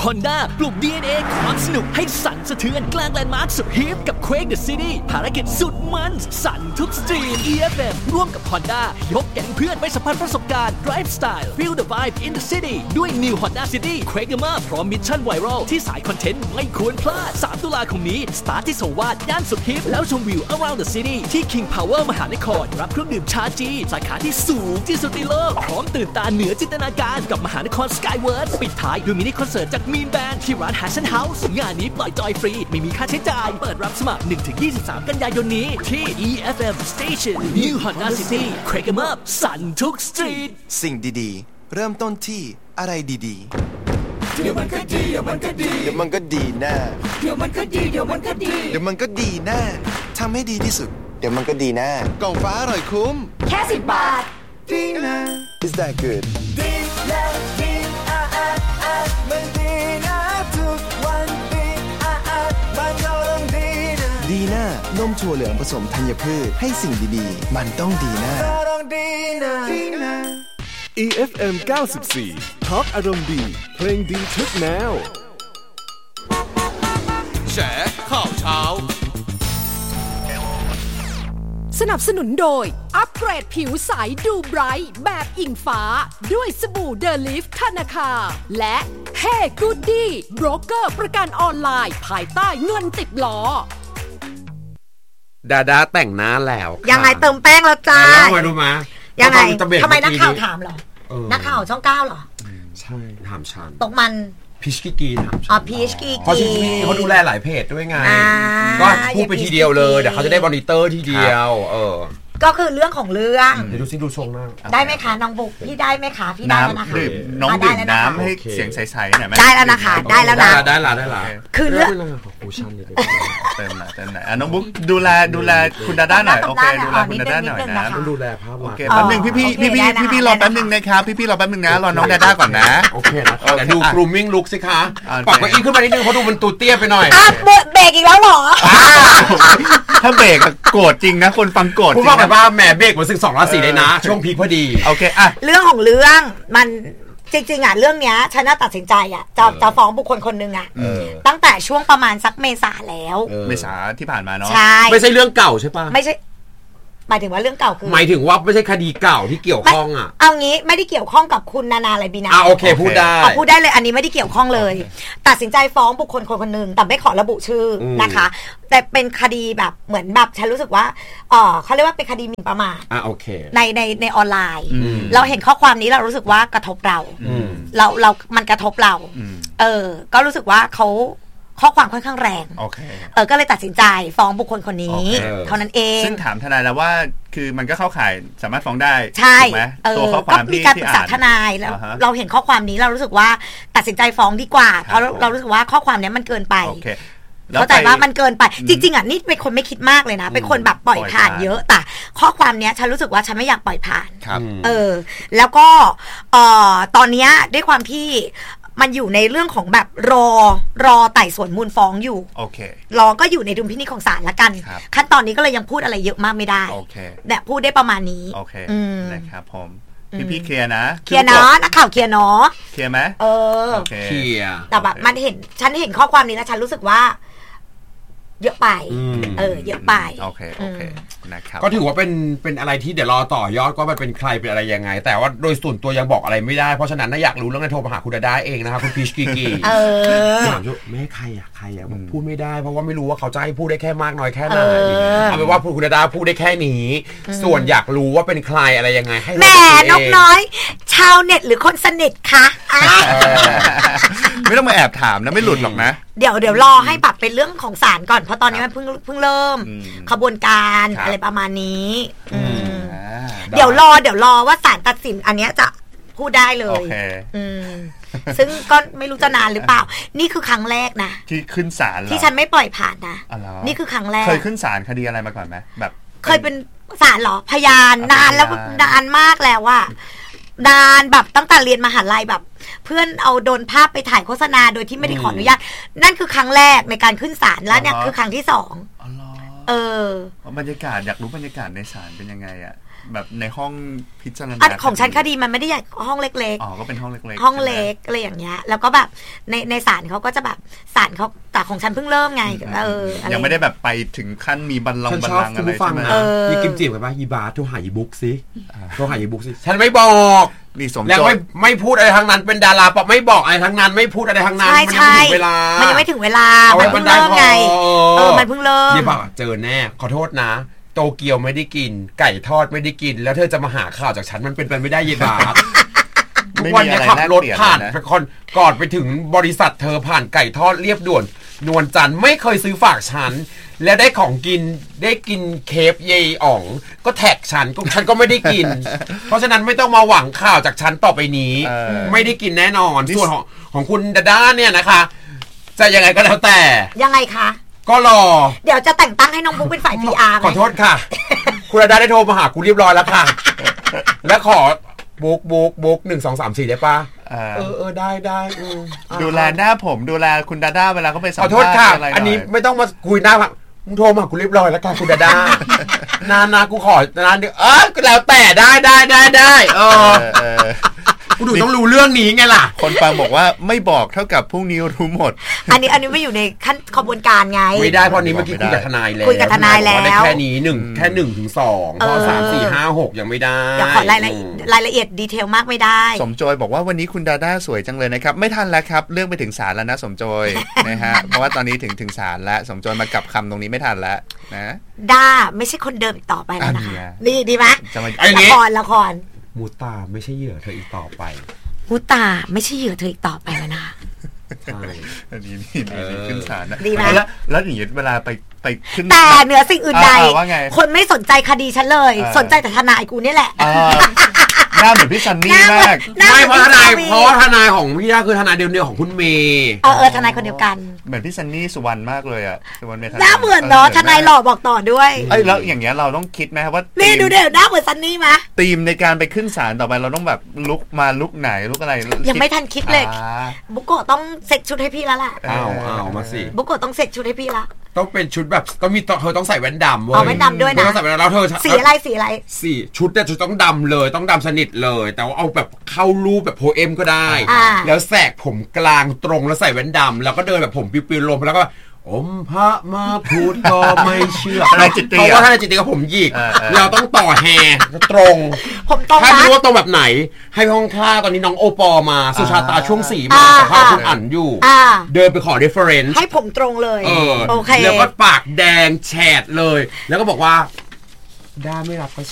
Honda ปลุก DNA ความสนุกให้สั่นสะเทือนกลางแลนด์มาร์คสุดฮิปกับ Quake the City ภารกิจสุดมันสั่นทุกสตรีม EFM ร่วมกับ Honda ยกแก๊งเพื่อนไปสัมผัสประสบการณ์ Drive Style Feel the Vibe in the City ด้วย New Honda City Quake พร้อมมิชชั่นไวรัลที่สายคอนเทนต์ไม่ควรพลาด3 ตุลาคมนี้สตาร์ทที่สวาทย่านสุดฮิปแล้วชมวิว Around the City ที่ King Power มหานครรับเครื่องดื่มชาจีสาขาที่สูงที่สุดในโลกพร้อมตื่นตาเหนือจินตนาการกับมหานคร Skyward ปิดท้ายด้วยมินิคอนเสิร์ตจากมีนแบนด์ที่ร้าน Hassan House งานนี้ปล่อยจอยฟรีไม่มีค่าใช้จ่ายเปิดรับสมัคร 1-23 กันยายนนี้ที่ EFM Station New Honda City Crack 'em up สั่นทุกสตรีทสิ่งดีๆเริ่มต้นที่อะไรดีๆเดี๋ยวมันก็ดีเดี๋ยวมันก็ดีเดี๋ยวมันก็ดีแน่เดี๋ยวมันก็ดีเดี๋ยวมันก็ดีเดี๋ยวมันก็ดีแน่ทำให้ดีที่สุดเดี๋ยวมันก็ดีแน่กล่องฟ้าอร่อยคุ้มแค่10 บาทดีนะ Is that good ดีนะดีมันดีนะทุกวันดีมันต้องดีนะดีนะนมถั่วเหลืองผสมธัญพืชให้สิ่งดีๆมันต้องดีนะต้องดีนะดีนะ EFM 94 Talk อารมณ์ดีเพลงดีทุกแนวแฉข่าวเช้าสนับสนุนโดยอัปเกรดผิวใสดูไบรท์แบบอิงฟ้าด้วยสบู่เดลิฟธนาคารและเฮ้กูดดี้โบรกเกอร์ประกันออนไลน์ภายใต้เงินติดล้อดาดาแต่งหน้าแล้วยังไงเติมแป้งแล้วจ้ารู้มายังไงทำไมนักข่าวถามเหรอนักข่าวช่อง9เหรอใช่ถามฉันตกมันพีชกีถามอ๋อพีชกีเพราะเขาดูแลหลายเพจด้วยไงก็พูดไปทีเดียวเลยเดี๋ยวเขาจะได้มอนิเตอร์ทีเดียวก็คือเรื่องของเรื่องดูซิดูทรงหน้าได้ไหมคะน้องบุ๊กพี่ได้ไหมคะพี่ได้แล้วนะคะน้องดื่มน้ำให้เสียงใสๆหน่อยไหมได้แล้วนะคะได้แล้วนะได้ละคือเรื่องเต็มไหนน้องบุ๊กดูแลคุณดาด้าหน่อยโอเคดูแลคุณดาด้าหน่อยนะดูแลภาพโอเคแป๊บนึงพี่รอแป๊บนึงนะครับพี่รอแป๊บนึงนะรอน้องดาด้าก่อนนะโอเคนะเดี๋ยวดู grooming look สิคะปรับเก้าอี้ขึ้นมานิดนึงเขาดูมันตูเตี้ยไปหน่อยเบรกอีกแล้วเหรอถ้าเบรกโกรธจริงนะคนฟังโกรธจริงนะว่าแหมเบรกมัน2 ราศีเลยนะช่วงพีคพอดีโอเคอ่ะเรื่องของเรื่องมันจริงๆอ่ะเรื่องเนี้ยฉันน่าตัดสินใจอ่ะจะฟ้องบุคคลคนนึงอ่ะตั้งแต่ช่วงประมาณสักเมษาแล้วเมษาที่ผ่านมาเนาะใช่ไม่ใช่เรื่องเก่าใช่ปะไม่ใช่หมายถึงว่าเรื่องเก่าคือหมายถึงว่าไม่ใช่คดีเก่าที่เกี่ยวข้องอ่ะเอางี้ไม่ได้เกี่ยวข้องกับคุณนานาไรบีนาโอเคพูดได้พูดได้เลยอันนี้ไม่ได้เกี่ยวข้องเลยตัดสินใจฟ้องบุคคลคนนึงแต่ไม่ขอระบุชื่อนะคะแต่เป็นคดีแบบเหมือนแบบฉันรู้สึกว่าเขาเรียกว่าเป็นคดีหมิ่นประมาทโอเคในออนไลน์เราเห็นข้อความนี้เรารู้สึกว่ากระทบเรามันกระทบเราก็รู้สึกว่าเขาข้อความค่อนข้างแรงก็เลยตัดสินใจฟ้องบุคคลคนนี้เท่านั้นเองซึ่งถามทนายแล้วว่าคือมันก็เข้าข่ายสามารถฟ้องได้ใช่ถูกไหมตัวข้อความที่การปรึกษาทนายแล้วเราเห็นข้อความนี้เรารู้สึกว่าตัดสินใจฟ้องดีกว่าเพราะเรารู้สึกว่าข้อความนี้มันเกินไปเข้าใจว่ามันเกินไปจริงๆอ่ะนี่เป็นคนไม่คิดมากเลยนะเป็นคนแบบปล่อยผ่านเยอะแต่ข้อความเนี้ยฉันรู้สึกว่าฉันไม่อยากปล่อยผ่านแล้วก็ตอนนี้ด้วยความที่มันอยู่ในเรื่องของแบบรอไต่สวนมูลฟ้องอยู่โอเครอก็อยู่ในดุลพินิจของศาลละกันขั้นตอนนี้ก็เลยยังพูดอะไรเยอะมากไม่ได้โอเคเนี่ยพูดได้ประมาณนี้โอเคนะครับผมพี่เคลียร์นะเคลียร์เนาะนักข่าวเคลียร์เนาะเคลียร์ไหมเคลียร์แต่แบบมันฉันเห็นข้อความนี้แล้วฉันรู้สึกว่าเยอะไปเยอะไปโอเคนะครับก็ถือว่าเป็นอะไรที่เดี๋ยวรอต่อยอดก็มันเป็นใครเป็นอะไรยังไงแต่ว่าโดยส่วนตัวยังบอกอะไรไม่ได้เพราะฉะนั้นถ้าอยากรู้เรื่องนั้นโทรมาหาคุณดาด้าเองนะครับคุณพีชกีถามแม่ใครพูดไม่ได้เพราะว่าไม่รู้ว่าเขาจะให้พูดได้แค่มากน้อยแค่ไหนเอาเป็นว่าคุณดาด้าพูดได้แค่นี้ส่วนอยากรู้ว่าเป็นใครอะไรยังไงให้แม่นกน้อยชาวเน็ตหรือคนสนิทคะไม่ต้องมาแอบถามนะไม่หลุดหรอกนะเดี๋ยวรอให้แบบเป็นเรื่องของศาลก่อนเพราะตอนนี้มันเพิ่งเริ่มขบวนการอะไรประมาณนี้เดี๋ยวรอว่าศาลตัดสินอันเนี้ยจะพูดได้เลยซึ่งก็ไม่รู้จะนานหรือเปล่านี่คือครั้งแรกนะที่ขึ้นศาลที่ฉันไม่ปล่อยผ่านนะนี่คือครั้งแรกเคยขึ้นศาลคดีอะไรมาก่อนไหมแบบเคยเป็นศาลหรอพยานนานแล้วนานมากแล้วว่า นานแบบตั้งแต่เรียนมหาลัยแบบเพื่อนเอาโดนภาพไปถ่ายโฆษณาโดยที่ไม่ได้ขออนุญาตนั่นคือครั้งแรกในการขึ้นศาลแล้วเนี่ยคือครั้งที่2 บรรยากาศอยากรู้บรรยากาศในศาลเป็นยังไงอ่ะแบบในห้องพิจารณาของฉันคดีมันไม่ได้ใหญ่ห้องเล็กๆอ๋อก็เป็นห้องเล็กๆห้องเล็กอะไรอย่างเงี้ยแล้วก็แบบในศาลเขาก็จะแบบศาลเขาแต่ของฉันเพิ่งเริ่มไงยังไม่ได้แบบไปถึงขั้นมีบัลลังก์อะไรใช่ไหมยีกิมจิกันป่ะยีบาโทรหายีบุ๊กสิโทรหายีบุ๊กสิฉันไม่บอกนี่สมแล้วไม่พูดอะไรทั้งนั้นเป็นดาราปะไม่บอกอะไรทั้งนั้นไม่พูดอะไรทั้งนั้นมันยังไม่ถึงเวลามันยังไม่ถึงเวลามันเพิ่งเริ่มไงมันเพิ่งเริ่มยีบาเจอแน่ขอโทษนะโตเกียวไม่ได้กินไก่ทอดไม่ได้กินแล้วเธอจะมาหาข่าวจากฉันมันเป็นไปไม่ได้ยีบาทุกวันนี้ขับรถผ่านไปก่อนไปถึงบริษัทเธอผ่านไก่ทอดเรียบด่วนนวลจันทร์ไม่เคยซื้อฝากฉันและได้ของกินได้กินเคฟเยอ๋องก็แท็กฉันก็ไม่ได้กินเพราะฉะนั้นไม่ต้องมาหวังข่าวจากฉันต่อไปนี้ไม่ได้กินแน่นอนส่วนของคุณดาด้าเนี่ยนะคะจะยังไงก็แล้วแต่ยังไงคะก็รอเดี๋ยวจะแต่งตั้งให้น้องบุ๊กเป็นฝ่าย PR ขอโทษค่ะคุณดาด้าได้โทรมาหากูเรียบร้อยแล้วค่ะและขอบุ๊ก1-2-3-4ได้ป่ะได้ดูแลหน้าผมดูแลคุณดาด้าเวลาเขาไปสัมภาษณ์ขอโทษค่ะอันนี้ไม่ต้องมาคุยหน้ามึงโทรมากูเรียบร้อยแล้วค่ะคุณดาด้ากูขอนานเดี๋ยวก็แล้วแต่ได้กูดูต้องรู้เรื่องนี้ไงล่ะคนฟังบอกว่าไม่บอกเท่ากับพรุ่งนี้รู้หมดอันนี้ไม่อยู่ในขั้นขบวนการไงไม่ได้เพราะนี้เมื่อกี้คุยกับทนายแล้วได้แค่นี้1แค่1-2เพราะ3-4-5-6ยังไม่ได้อย่าขอรายละเอียดดีเทลมากไม่ได้สมโจยบอกว่าวันนี้คุณดาด้าสวยจังเลยนะครับไม่ทันแล้วครับเรื่องไปถึงศาลแล้วนะสมโจยนะฮะเพราะว่าตอนนี้ถึงศาลแล้วสมโจยมากับคำตรงนี้ไม่ทันแล้วนะด้าไม่ใช่คนเดิมต่อไปแล้วนะคะนี่ดีไหมละครมูตาไม่ใช่เหยื่อเธออีกต่อไปมูตาไม่ใช่เหยื่อเธออีกต่อไปแล้วนะใช่อันนี้ขึ้นศาลนะดีไหมแล้วอย่างนี้เวลาไปขึ้นแต่เหนือสิ่งอื่นใดคนไม่สนใจคดีฉันเลยสนใจแต่ทนายกูนี่แหละหน้าเหมือนพี่ซันนี่มากไม่เพราะทนายของพี่ย่าคือทนายเดียวของคุณเมย์ทนายคนเดียวกันเหมือนพี่ซันนี่สุวรรณมากเลยอ่ะสุวรรณเมธาหน้าเหมือนเนาะทนายหล่อบอกต่อด้วยแล้วอย่างเงี้ยเราต้องคิดไหมครับว่านี่ดูเดี๋ยวหน้าเหมือนซันนี่มั้ยธีมในการไปขึ้นศาลต่อไปเราต้องแบบลุกไหนลุกอะไรยังไม่ทันคิดเลยบุโกะต้องเซ็ตชุดให้พี่แล้วล่ะเอามาสิบุโกะต้องเซ็ตชุดให้พี่ละต้องเป็นชุดแบบต้องมีเธอต้องใส่แว่นดำเว้ยแว่นดำด้วยนะต้องใส่แว่นดำแล้วเธอสีอะไรชุดเนี่ยจะต้องดำเลยต้องดำสนิทเลยแต่ว่าเอาแบบเข้ารูปแบบโพเอมก็ได้แล้วแสกผมกลางตรงแล้วใส่แว่นดำแล้วก็เดินแบบผมปิวๆลมแล้วก็พระมาพูดก็ไม่เชื่อเพราะว่าถ้าในจิตติก็ผมหยิกเราต้องต่อแฮตรงถ้ารู้ว่าตรงแบบไหนให้ห้องคลาตอนนี้น้องโอปอมาสุชาตาช่วง4มาสัมภาษณ์คุณอั๋นอยู่เดินไปขอ reference ให้ผมตรงเลยโอเคแล้วก็ปากแดงแฉดเลยแล้วก็บอกว่าด้าไม่รับก็